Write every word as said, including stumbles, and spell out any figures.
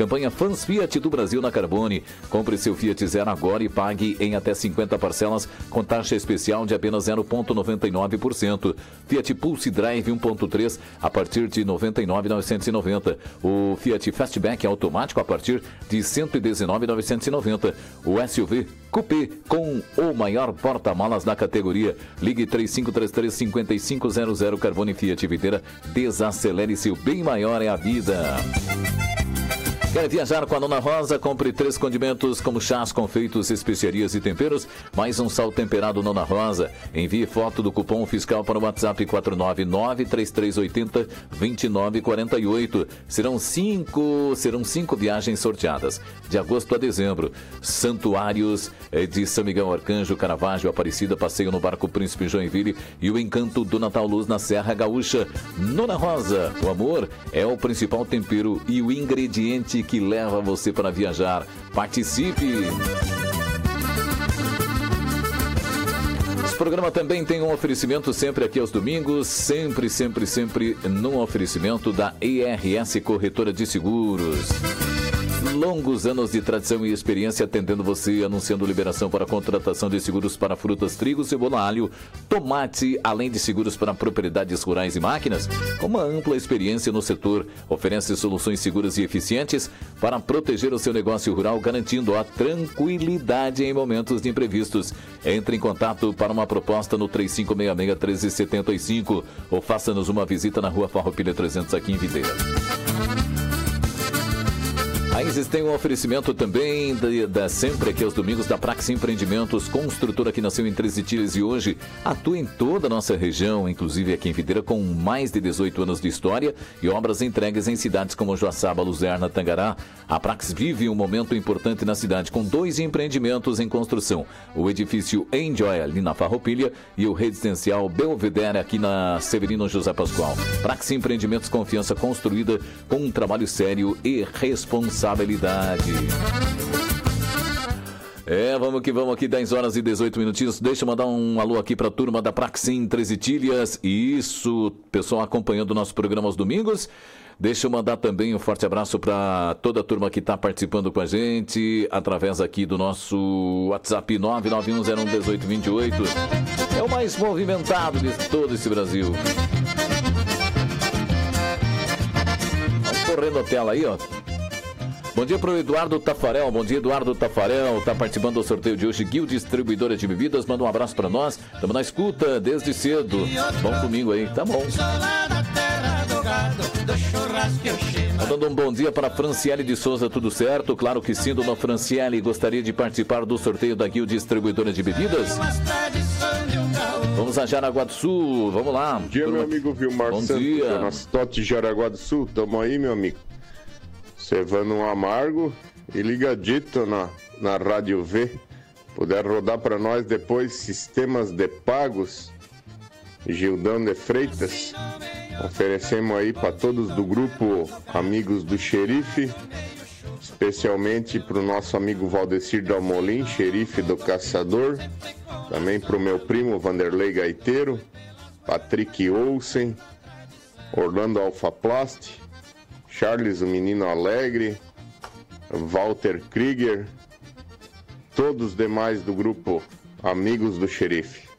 Campanha Fãs Fiat do Brasil na Carbone. Compre seu Fiat Zero agora e pague em até cinquenta parcelas com taxa especial de apenas zero vírgula noventa e nove por cento. Fiat Pulse Drive um ponto três a partir de noventa e nove mil novecentos e noventa. O Fiat Fastback automático a partir de cento e dezenove mil novecentos e noventa. O S U V Coupé com o maior porta-malas da categoria. Ligue três cinco três três, cinco cinco zero zero. Carbone Fiat Videira. Desacelere seu bem maior é a vida. Quer viajar com a Nona Rosa? Compre três condimentos como chás, confeitos, especiarias e temperos, mais um sal temperado Nona Rosa. Envie foto do cupom fiscal para o WhatsApp quatro nove nove, três três oito zero, dois nove quatro oito. Serão cinco, serão cinco viagens sorteadas, de agosto a dezembro. Santuários de São Miguel Arcanjo, Caravaggio, Aparecida, passeio no barco Príncipe Joinville e o encanto do Natal Luz na Serra Gaúcha. Nona Rosa, o amor é o principal tempero e o ingrediente que leva você para viajar. Participe! Esse programa também tem um oferecimento sempre aqui aos domingos, sempre, sempre, sempre num oferecimento da E R S Corretora de Seguros. Longos anos de tradição e experiência atendendo você, anunciando liberação para contratação de seguros para frutas, trigo, cebola, alho, tomate, além de seguros para propriedades rurais e máquinas. Com uma ampla experiência no setor, oferece soluções seguras e eficientes para proteger o seu negócio rural, garantindo a tranquilidade em momentos de imprevistos. Entre em contato para uma proposta no três cinco seis seis, um três sete cinco ou faça-nos uma visita na Rua Farroupilha trezentos aqui em Videira. A Isis tem um oferecimento também da, da sempre aqui aos domingos da Prax Empreendimentos, construtora que nasceu em Três Itilhas e hoje atua em toda a nossa região, inclusive aqui em Videira, com mais de dezoito anos de história e obras entregues em cidades como Joaçaba, Luzerna, Tangará. A Prax vive um momento importante na cidade com dois empreendimentos em construção, o edifício Enjoy ali na Farroupilha e o residencial Belvedere aqui na Severino José Pascoal. Prax Empreendimentos, confiança construída com um trabalho sério e responsável. É, vamos que vamos aqui, dez horas e dezoito minutinhos. Deixa eu mandar um alô aqui para a turma da Praxim Três Itilhas. Isso, pessoal acompanhando o nosso programa aos domingos. Deixa eu mandar também um forte abraço para toda a turma que está participando com a gente através aqui do nosso WhatsApp nove nove um zero um um oito dois oito. É o mais movimentado de todo esse Brasil. Vamos correndo a tela aí, ó. Bom dia para o Eduardo Tafarel. Bom dia, Eduardo Tafarel. Está participando do sorteio de hoje. Guil Distribuidora de Bebidas. Manda um abraço para nós. Estamos na escuta desde cedo. Bom domingo aí. Tá bom. Mandando um bom dia para a Franciele de Souza. Tudo certo? Claro que sim, dona Franciele. Gostaria de participar do sorteio da Guil Distribuidora de Bebidas? Vamos a Jaraguá do Sul. Vamos lá. Bom dia, meu amigo Vilmar Bom Santos. dia. Dona Tote Jaraguá do Sul. Tamo aí, meu amigo. Cevando um amargo e ligadito na, na Rádio V. Puder rodar para nós depois sistemas de pagos. Gildão de Freitas. Oferecemos aí para todos do grupo Amigos do Xerife. Especialmente para o nosso amigo Valdecir Dalmolin, xerife do Caçador. Também para o meu primo Vanderlei Gaiteiro. Patrick Olsen. Orlando Alfaplast. Charles, o Menino Alegre, Walter Krieger, todos os demais do grupo Amigos do Xerife.